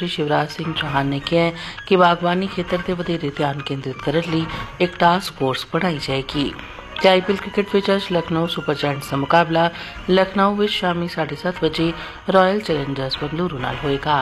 मुख्यमंत्री शिवराज सिंह चौहान ने कहा है कि बागवानी खेतर ते वधेरे ध्यान केंद्रित करने लई एक टास्क फोर्स बनाई जाएगी। आईपीएल क्रिकेट विच अज लखनऊ सुपर जायंट्स का मुकाबला लखनऊ में शामी 7:30 बजे रॉयल चैलेंजर्स बेंगलुरु नाल होएगा।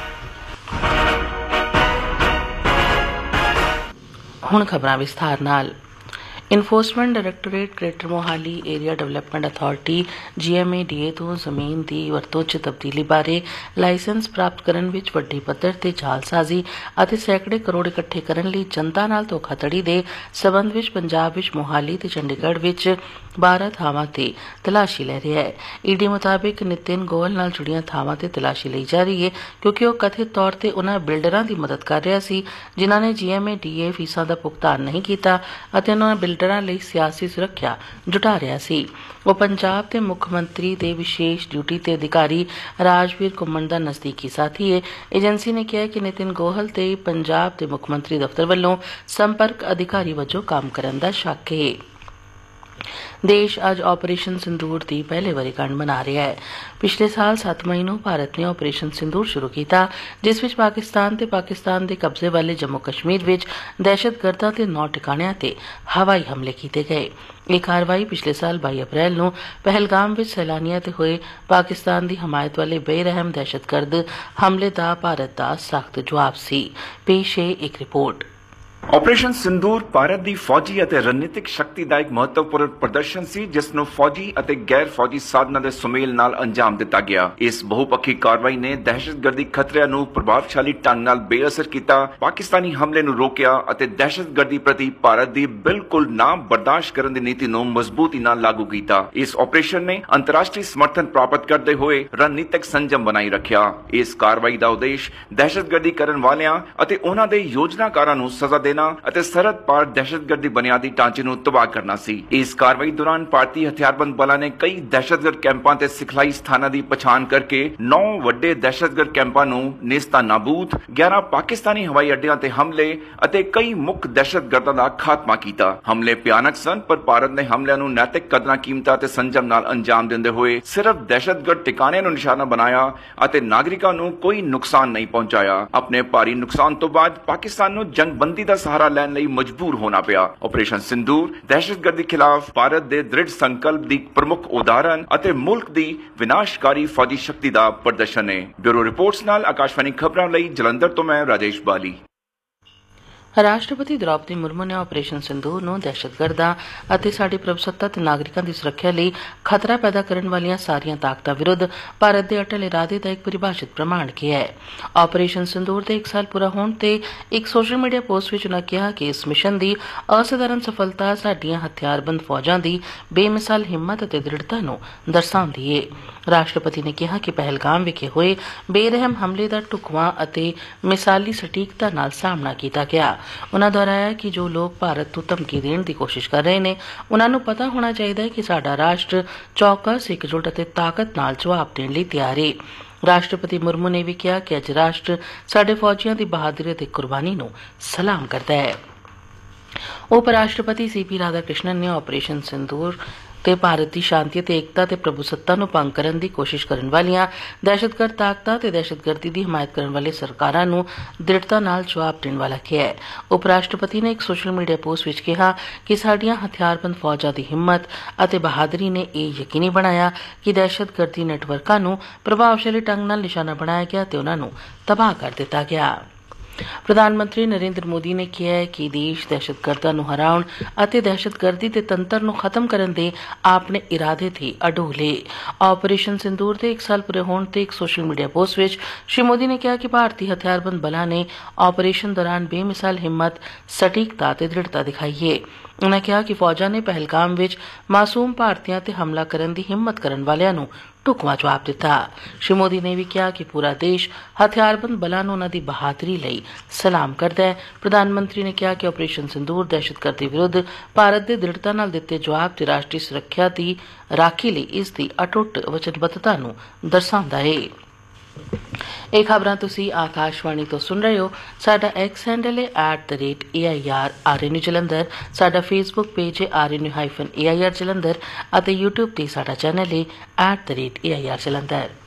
हुण खबरां विस्तार नाल। Enforcement डायरैक्टोरेट greater Mohali area development authority GMADA ਤੋਂ ਜ਼ਮੀਨ ਦੀ ਵਰਤੋਂ 'ਚ ਤਬਦੀਲੀ ਬਾਰੇ ਲਾਇਸੈਂਸ ਪ੍ਰਾਪਤ ਕਰਨ ਵਿੱਚ ਵੱਡੀ ਪੱਧਰ ਤੇ ਜਾਲਸਾਜ਼ੀ ਅਤੇ ਸੈਂਕੜੇ ਕਰੋੜ ਇਕੱਠੇ ਕਰਨ ਲਈ ਜਨਤਾ ਨਾਲ ਧੋਖਾਧੜੀ ਦੇ ਸਬੰਧ ਵਿੱਚ ਪੰਜਾਬ ਵਿੱਚ ਮੋਹਾਲੀ ਤੇ ਚੰਡੀਗੜ੍ਹ ਵਿੱਚ 12 ਥਾਵਾਂ ਤੇ ਤਲਾਸ਼ੀ ਲੈ ਰਿਹਾ ਹੈ। ਈਡੀ ਮੁਤਾਬਿਕ ਨਿਤਿਨ ਗੋਇਲ ਨਾਲ ਜੁੜੀਆਂ ਥਾਵਾਂ ਤੇ ਤਲਾਸ਼ੀ ਲਈ ਜਾ ਰਹੀ ਹੈ ਕਿਉਂਕਿ ਉਹ ਕਥਿਤ ਤੌਰ ਤੇ ਉਹਨਾਂ ਬਿਲਡਰਾਂ ਦੀ ਮਦਦ ਕਰ ਰਿਹਾ ਸੀ ਜਿਨ੍ਹਾਂ ਨੇ GMADA ਫੀਸਾਂ ਦਾ ਭੁਗਤਾਨ ਨਹੀਂ ਕੀਤਾ ਅਤੇ ਉਹਨਾਂ ਬਿਲਡਰਾਂ ਲਈ ਸਿਆਸੀ ਸੁਰੱਖਿਆ ਜੁਟਾ ਰਿਹਾ ਸੀ। ਉਹ ਪੰਜਾਬ ਦੇ ਮੁੱਖ ਮੰਤਰੀ ਦੇ ਵਿਸ਼ੇਸ਼ ਡਿਊਟੀ ਤੇ ਅਧਿਕਾਰੀ ਰਾਜਵੀਰ ਘੁੰਮਣ ਦਾ ਨਜ਼ਦੀਕੀ ਸਾਥੀ ਹੈ। ਏਜੰਸੀ ਨੇ ਕਿਹਾ ਕਿ ਨਿਤਿਨ ਗੋਹਲ ਤੇ ਪੰਜਾਬ ਦੇ ਮੁੱਖ ਮੰਤਰੀ ਦਫ਼ਤਰ ਵੱਲੋਂ ਸੰਪਰਕ ਅਧਿਕਾਰੀ ਵਜੋਂ ਕੰਮ ਕਰਨ ਦਾ ਸ਼ੱਕ ਹੈ। देश अज ऑपरेशन सिंदूर की पहले वर्षगांठ मना रहा है। पिछले साल 7 मई को भारत ने ऑपरेशन सिंदूर शुरू किया जिस विच पाकिस्तान के कब्जे वाले जम्मू कश्मीर में दहशतगर्दां ते 9 ठिकाणियां ते हवाई हमले किए गए। यह कार्रवाई पिछले साल 22 अप्रैल को पहलगाम में सैलानियों ते होए पाकिस्तान की हमायत वाले बेरहम दहशतगर्द हमले का भारत का सख्त जवाब सी। पेश है एक रिपोर्ट। ऑपरेशन सिंदूर भारत की फौजी और रणनीतिक शक्ति का एक महत्वपूर्ण प्रदर्शन सी जिसनों फौजी और गैर फौजी साधनों के सुमेल नाल अंजाम दिता गया। इस बहुपक्षी कार्रवाई ने दहशतगर्दी खतरिਆਂ ਨੂੰ प्रभावशाली ढंग नाल बेअसर किया, पाकिस्तानी हमले ਨੂੰ रोकिया और दहशतगर्दी प्रति भारत की बिल्कुल ना बर्दाश्त करने की नीति ਨੂੰ मजबूती नाल लागू किया। इस ऑपरेशन ने अंतर्राष्ट्रीय समर्थन प्राप्त करते हुए रणनीतिक संयम बनाई रखा। इस कार्रवाई का उद्देश्य दहशतगर्दी करने वालियां और उन्हां दे योजनाकारां ਨੂੰ सजा देना ਅਤੇ ਸਰਹੱਦ ਪਾਰ ਦਹਿਸ਼ਤਗਰਦੀ ਬੁਨਿਆਦੀ ਢਾਂਚੇ ਨੂੰ ਤਬਾਹ ਕਰਨਾ ਸੀ। ਇਸ ਕਾਰਵਾਈ ਦੌਰਾਨ ਭਾਰਤੀ ਹਥਿਆਰਬੰਦ ਬਲਾਂ ਨੇ ਕਈ ਦਹਿਸ਼ਤਗਰਦ ਕੈਂਪਾਂ ਤੇ ਸਿਖਲਾਈ ਸਥਾਨਾਂ ਦੀ ਪਛਾਣ ਕਰਕੇ 9 ਵੱਡੇ ਦਹਿਸ਼ਤਗਰਦ ਕੈਂਪਾਂ ਨੂੰ ਨੇਸਤਾ ਨਾਬੂਦ, 11 ਪਾਕਿਸਤਾਨੀ ਹਵਾਈ ਅੱਡਿਆਂ ਤੇ ਹਮਲੇ ਅਤੇ ਕਈ ਮੁੱਖ ਦਹਿਸ਼ਤਗਰਦਾਂ ਦਾ ਖਾਤਮਾ ਕੀਤਾ। ਹਮਲੇ ਭਿਆਨਕ ਸਨ ਪਰ ਭਾਰਤ ਨੇ ਹਮਲਿਆਂ ਨੂੰ ਨੈਤਿਕ ਕਦਰਾਂ ਕੀਮਤਾਂ ਤੇ ਸੰਜਮ ਨਾਲ ਅੰਜਾਮ ਦਿੰਦੇ ਹੋਏ ਸਿਰਫ ਦਹਿਸ਼ਤਗਰਦ ਟਿਕਾਣਿਆਂ ਨੂੰ ਨਿਸ਼ਾਨਾ ਬਣਾਇਆ ਅਤੇ ਨਾਗਰਿਕਾਂ ਨੂੰ ਕੋਈ ਨੁਕਸਾਨ ਨਹੀਂ ਪਹੁੰਚਾਇਆ। ਆਪਣੇ ਭਾਰੀ ਨੁਕਸਾਨ ਤੋਂ ਬਾਅਦ ਪਾਕਿस्तान ਨੂੰ ਜੰਗਬੰਦੀ ਦਾ सहारा लैन लई मजबूर होना पिया। ऑपरेशन सिंदूर दहशतगर्दी खिलाफ भारत के दृढ़ संकल्प की प्रमुख उदाहरण और मुल्क की विनाशकारी फौजी शक्ति का प्रदर्शन है। ब्यूरो रिपोर्ट्स नाल आकाशवाणी खबरों लई जलंधर तो मैं राजेश बाली। राष्ट्रपति द्रौपदी मुर्मू ने ऑपरेशन सिंदूर ਨੂੰ ਦਹਿਸ਼ਤਗਰਦਾਂ ਅਤੇ ਸਾਡੀ ਪ੍ਰਭੂਸੱਤਾ ਤੇ ਨਾਗਰਿਕਾਂ ਦੀ ਸੁਰੱਖਿਆ ਲਈ ਖਤਰਾ ਪੈਦਾ ਕਰਨ ਵਾਲੀਆਂ ਸਾਰੀਆਂ ਤਾਕਤਾਂ ਵਿਰੁੱਧ ਭਾਰਤ ਦੇ ਅਟਲ ਇਰਾਦੇ ਦਾ ਇੱਕ ਪਰਿਭਾਸ਼ਿਤ ਪ੍ਰਮਾਣ ਕਿਹਾ ਹੈ। ਆਪਰੇਸ਼ਨ ਸਿੰਦੂਰ ਦੇ 1 ਸਾਲ ਪੂਰਾ ਹੋਣ ਤੇ ਇੱਕ ਸੋਸ਼ਲ ਮੀਡੀਆ ਪੋਸਟ ਵਿੱਚ ਉਨ੍ਹਾਂ ਕਿਹਾ ਕਿ ਇਸ ਮਿਸ਼ਨ ਦੀ ਅਸਾਧਾਰਨ ਸਫਲਤਾ ਸਾਡੀਆਂ ਹਥਿਆਰਬੰਦ ਫੌਜਾਂ ਦੀ ਬੇਮਿਸਾਲ ਹਿੰਮਤ ਅਤੇ ਦ੍ਰਿੜਤਾ ਨੂੰ ਦਰਸਾਉਂਦੀ ਹੈ। ਰਾਸ਼ਟਰਪਤੀ ਨੇ ਕਿਹਾ ਕਿ ਪਹਿਲਗਾਮ ਵਿਖੇ ਹੋਏ ਬੇਰਹਿਮ ਹਮਲੇ ਦਾ ਢੁਕਵਾਂ ਅਤੇ ਮਿਸਾਲੀ ਸਟੀਕਤਾ ਨਾਲ ਸਾਹਮਣਾ ਕੀਤਾ ਗਿਆ। ਉਨ੍ਹਾਂ ਦੁਹਰਾਇਆ ਕਿ ਜੋ ਲੋਕ ਭਾਰਤ ਨੂੰ ਧਮਕੀ ਦੇਣ ਦੀ ਕੋਸ਼ਿਸ਼ ਕਰ ਰਹੇ ਨੇ ਉਨ੍ਹਾਂ ਨੂੰ ਪਤਾ ਹੋਣਾ ਚਾਹੀਦਾ ਹੈ ਕਿ ਸਾਡਾ ਰਾਸ਼ਟਰ ਚੌਕਸ, ਇਕਜੁੱਟ ਅਤੇ ਤਾਕਤ ਨਾਲ ਜਵਾਬ ਦੇਣ ਲਈ ਤਿਆਰ ਹੈ। ਰਾਸ਼ਟਰਪਤੀ ਮੁਰਮੂ ਨੇ ਵੀ ਕਿਹਾ ਕਿ ਅੱਜ ਰਾਸ਼ਟਰ ਸਾਡੇ ਫੌਜੀਆਂ ਦੀ ਬਹਾਦਰੀ ਅਤੇ ਕੁਰਬਾਨੀ ਨੂੰ ਸਲਾਮ ਕਰਦਾ ਹੈ। ਉਪ ਰਾਸ਼ਟਰਪਤੀ CP ਰਾਧਾਕ੍ਰਿਸ਼ਨਨ ਨੇ ਆਪਰੇਸ਼ਨ ਸਿੰਦੂਰ ਤੇ ਭਾਰਤ ਦੀ ਸ਼ਾਂਤੀ ਤੇ ਏਕਤਾ ਤੇ ਪ੍ਰਭੂਸੱਤਾ ਨੂੰ ਭੰਗ ਕਰਨ ਦੀ ਕੋਸ਼ਿਸ਼ ਕਰਨ ਵਾਲੀਆਂ ਦਹਿਸ਼ਤਗਰਦ ਤਾਕਤਾਂ ਤੇ ਦਹਿਸ਼ਤਗਰਦੀ ਦੀ ਹਮਾਇਤ ਕਰਨ ਵਾਲੇ ਸਰਕਾਰਾਂ ਨੂੰ ਦ੍ਰਿੜਤਾ ਨਾਲ ਜਵਾਬ ਦੇਣ ਵਾਲਾ ਕਿਹਾ ਹੈ। ਉਪ ਰਾਸ਼ਟਰਪਤੀ ਨੇ ਇੱਕ ਸੋਸ਼ਲ ਮੀਡੀਆ ਪੋਸਟ ਵਿੱਚ ਕਿਹਾ ਕਿ ਸਾਡੀਆਂ ਹਥਿਆਰਬੰਦ ਫੌਜਾਂ ਦੀ ਹਿੰਮਤ ਅਤੇ ਬਹਾਦਰੀ ਨੇ ਇਹ ਯਕੀਨੀ ਬਣਾਇਆ ਕਿ ਦਹਿਸ਼ਤਗਰਦੀ ਨੈਟਵਰਕਾਂ ਨੂੰ ਪ੍ਰਭਾਵਸ਼ਾਲੀ ਢੰਗ ਨਾਲ ਨਿਸ਼ਾਨਾ ਬਣਾਇਆ ਗਿਆ ਤੇ ਉਹਨਾਂ ਨੂੰ ਤਬਾਹ ਕਰ ਦਿੱਤਾ ਗਿਆ। प्रधानमंत्री नरेंद्र मोदी ने कहा है कि देश दहशतगर्दां नूं हराउण अते दहशतगर्दी दे तंत्र नूं खत्म करन दे अपने इरादे ते अडोल है। ऑपरेशन सिंदूर दे 1 साल पूरे होण ते एक social media post which Shri Modi ने कहा कि भारतीय हथियारबंद बलां ने ऑपरेशन दौरान बेमिसाल हिम्मत, सटीकता ते दृढ़ता दिखाई है। उन्होंने कहा कि फौजां ने पहलगाम विच मासूम भारतीयां ते हमला करन दी हिम्मत करन वालियां नूं ਢੁਕਵਾਂ ਜਵਾਬ ਦਿੱਤਾ। श्री मोदी ने भी कहा कि पूरा देश हथियारबंद बलां ਨੂੰ ਉਨ੍ਹਾਂ ਦੀ ਬਹਾਦਰੀ ਲਈ ਸਲਾਮ ਕਰਦਾ ਹੈ। ਪ੍ਰਧਾਨਮੰਤਰੀ ਨੇ ਕਿਹਾ ਕਿ ਆਪਰੇਸ਼ਨ ਸਿੰਦੂਰ ਦਹਿਸ਼ਤਗਰਦੀ ਵਿਰੁੱਧ ਭਾਰਤ ਦੇ ਦ੍ਰਿੜਤਾ ਨਾਲ ਦਿੱਤੇ ਜਵਾਬ ਤੇ ਰਾਸ਼ਟਰੀ ਸੁਰੱਖਿਆ ਦੀ ਰਾਖੀ ਲਈ ਇਸ ਦੀ ਅਟੁੱਟ ਵਚਨਬੱਧਤਾ ਨੂੰ ਦਰਸਾਉਂਦਾ ਹੈ। ਇਹ ਖਬਰਾਂ ਤੁਸੀਂ ਆਕਾਸ਼ਵਾਣੀ ਤੋਂ ਸੁਣ ਰਹੇ ਹੋ। ਸਾਡਾ ਐਕਸ ਹੈਂਡਲ ਹੈ @AIR ਜਲੰਧਰ, ਸਾਡਾ ਫੇਸਬੁੱਕ ਪੇਜ ਹੈ RNU-AIR ਜਲੰਧਰ ਅਤੇ YouTube ਤੇ ਸਾਡਾ ਚੈਨਲ ਹੈ @AIR ਜਲੰਧਰ।